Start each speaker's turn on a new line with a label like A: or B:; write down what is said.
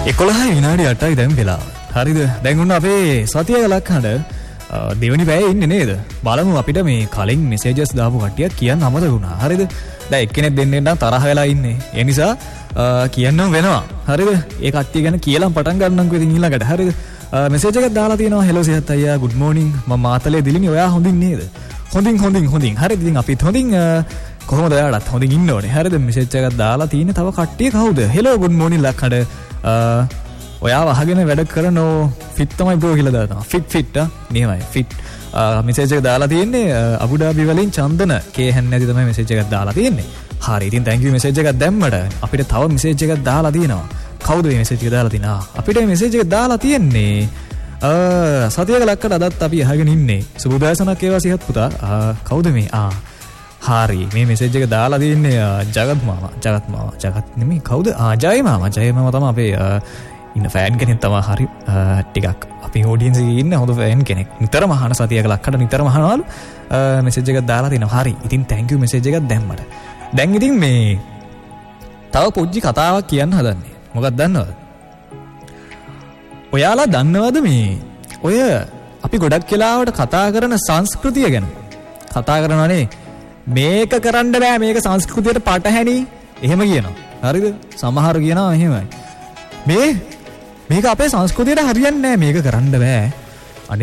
A: 11:08 දැන් වෙලා. හරිද? දැන් උන්න අපේ සතිය ලක්හඬ දෙවෙනි පැයේ ඉන්නේ නේද? බලමු අපිට මේ කලින් මෙසේජස් දාපු කට්ටියක් කියන්න අමතක වුණා. හරිද? දැන් එක්කෙනෙක් දෙන්නෙක් නම් තරහ වෙලා ඉන්නේ. ඒ නිසා කියන්නම වෙනවා. හරිද? ඒ කට්ටිය ගැන කියලා පටන් ගන්නම්කෝ ඉතින් ඊළඟට. හරිද? මෙසේජ් එකක් දාලා තියෙනවා. හෙලෝ සිහත් අයියා good morning. මම මාතලේ දිලිනි. ඔයා හොඳින් නේද? හොඳින්. හරිද? ඉතින් අපිත් හොඳින් කොහොමද ඔයාලත් හොඳින් ඉන්න ඕනේ. හරිද? මෙසේජ් එකක් දාලා තියෙන්නේ තව කට්ටිය කවුද? Hello good morning ලක්හඬ. ඔයාව අහගෙන වැඩ කරනෝ ෆිට් තමයි බ්‍රෝ කියලා දානවා. ෆිට් නියමයි ෆිට්. මෙසේජ් එක දාලා තියෙන්නේ අබුඩාබි වලින් චන්දන කේහන් නැති තමයි මෙසේජ් එකක් දාලා තියෙන්නේ. හරි ඉතින් thank you මෙසේජ් එකක් දැම්මට අපිට තව මෙසේජ් එකක් දාලා තියෙනවා. කවුද මේ මෙසේජ් එක දාලා තියෙන්නේ? අපිට මේ මෙසේජ් එක දාලා තියෙන්නේ සතියක ලක්කට අදත් අපි අහගෙන ඉන්නේ. සුබදෑසනක් ඒවා සිහත් පුතා. කවුද මේ? හරි මේ මෙසේජ් එක දාලා තියෙන්නේ ජගත් මාමා. ජගත් නෙමෙයි කවුද? ජය මාමා තමයි අපේ ඉන්න ෆෑන් කෙනෙක් තමයි. හරි ටිකක් අපි ඔඩියන්ස් එකේ ඉන්න හොඳ ෆෑන් කෙනෙක්. නිතරම අහන සතියක ලක්කට නිතරම අහනවලු මෙසේජ් එකක් දාලා තිනවා. හරි ඉතින් thank you මෙසේජ් එකක් දැම්මට. දැන් ඉතින් මේ තව පොඩ්ඩි කතාවක් කියන්න හදන්නේ. මොකක්ද දන්නවද? ඔයාලා දන්නවද මේ ඔය අපි ගොඩක් වෙලාවට කතා කරන සංස්කෘතිය ගැන කතා කරනවානේ. මේක කරන්න බෑ මේක සංස්කෘතියට පටහැනි එහෙම කියනවා. හරිද? සමහර කියනවා එහෙමයි. මේක අපේ සංස්කෘතියට හරියන්නේ නැහැ මේක කරන්න බෑ.